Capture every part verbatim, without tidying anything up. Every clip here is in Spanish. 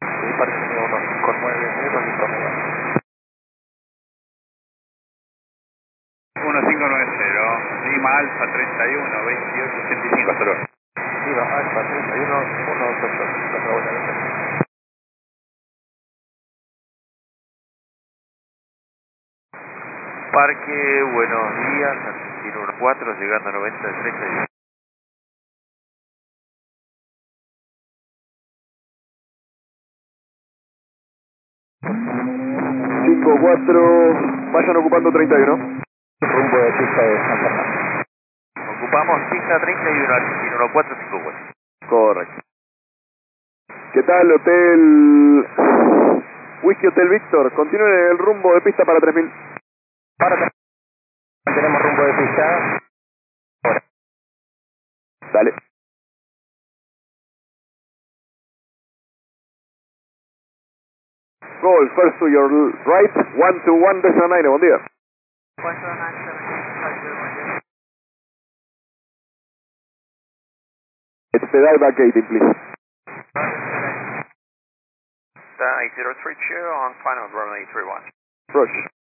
Sí, parque uno cinco nueve, registro medio. uno cinco nueve cero, Lima Alfa treinta y uno, veintiocho ochenta y cinco, hasta luego. Viva Alfa treinta y uno, uno dos ocho, hasta luego. Parque, buenos días, Argentino uno cuatro, llegando a noventa de treinta y uno. cinco cuatro, vayan ocupando treinta y uno. Rumbo de pista de San Fernando. Ocupamos pista treinta y uno, Argentino uno cuatro cinco cuatro. Correcto. ¿Qué tal, Hotel Whisky Hotel Víctor? Continúe el rumbo de pista para tres mil. Para tenemos rumbo de pista. Ahora. Dale. Goal, first to your right, one to one, decimal nine, buen día. Expedite vacating, please. eight zero three two on final runway three one. Rush.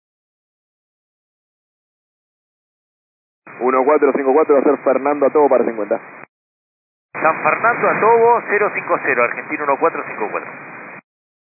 uno cuatro cinco cuatro va a ser Fernando Atobo para cincuenta. San Fernando a Tobo cero cinco cero, Argentino uno cuatro cinco cuatro.